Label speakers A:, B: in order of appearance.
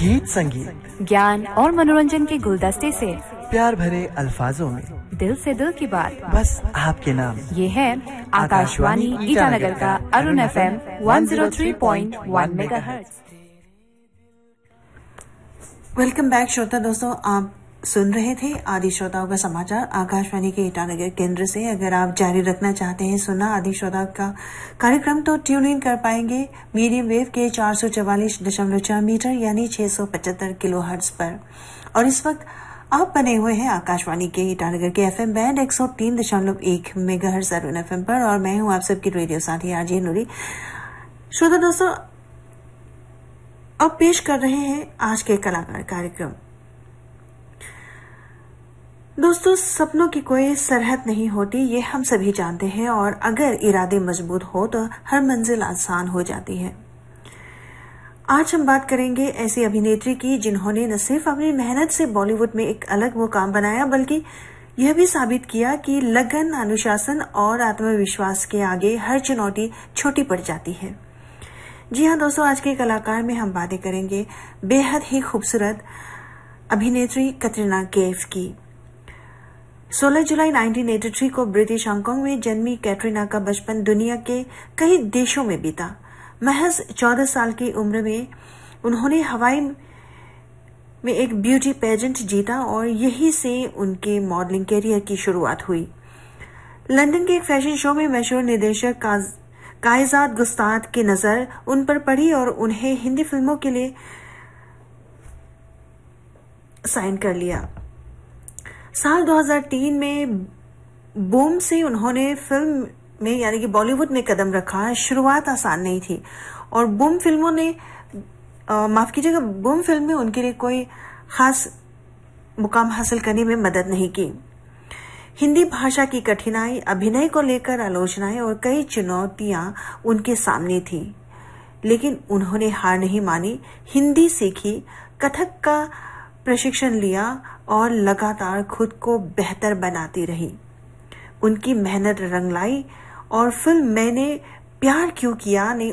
A: गीत संगीत,
B: ज्ञान और मनोरंजन के गुलदस्ते से
A: प्यार भरे अल्फाजों में
B: दिल से दिल की बात,
A: बस आपके नाम।
B: ये है आकाशवाणी ईटानगर का Arun FM 103.1 megahertz.
C: Welcome back श्रोता दोस्तों, आप सुन रहे थे आदि श्रोताओं का समाचार आकाशवाणी के ईटानगर केंद्र से। अगर आप जारी रखना चाहते हैं सुनना आदि श्रोता का कार्यक्रम तो ट्यून इन कर पाएंगे मीडियम वेव के 444.4 मीटर यानी 675 किलोहर्ट्ज पर। और इस वक्त आप बने हुए हैं आकाशवाणी के ईटानगर के FM band 103.1 megahertz Arun FM पर, और मैं हूं आप सबकी रेडियो साथी आरजे नूरी। श्रोता दोस्तों, अब पेश कर रहे हैं आज के कलाकार कार्यक्रम। दोस्तों, सपनों की कोई सरहद नहीं होती, ये हम सभी जानते हैं, और अगर इरादे मजबूत हो तो हर मंजिल आसान हो जाती है। आज हम बात करेंगे ऐसी अभिनेत्री की जिन्होंने न सिर्फ अपनी मेहनत से बॉलीवुड में एक अलग मुकाम बनाया, बल्कि यह भी साबित किया कि लगन, अनुशासन और आत्मविश्वास के आगे हर चुनौती छोटी पड़ जाती है। जी हाँ दोस्तों, आज के कलाकार में हम बातें करेंगे बेहद ही खूबसूरत अभिनेत्री कैटरीना कैफ की। 16 जुलाई 1983 को ब्रिटिश हांगकांग में जन्मी कैटरीना का बचपन दुनिया के कई देशों में बीता। महज 14 साल की उम्र में उन्होंने हवाई में एक ब्यूटी पेजेंट जीता और यहीं से उनके मॉडलिंग करियर की शुरुआत हुई। लंदन के एक फैशन शो में मशहूर निर्देशक कायजात गुस्ताद की नजर उन पर पड़ी और उन्हें हिंदी फिल्मों के लिए साइन कर लिया। साल 2003 में बूम से उन्होंने फिल्म में यानी कि बॉलीवुड में कदम रखा। शुरुआत आसान नहीं थी और बूम फिल्म में उनके लिए कोई खास मुकाम हासिल करने में मदद नहीं की। हिंदी भाषा की कठिनाई, अभिनय को लेकर आलोचनाएं और कई चुनौतियां उनके सामने थी, लेकिन उन्होंने हार नहीं मानी। हिंदी सीखी, कथक का प्रशिक्षण लिया और लगातार खुद को बेहतर बनाती रही। उनकी मेहनत रंग लाई और फिल्म मैंने प्यार क्यों किया ने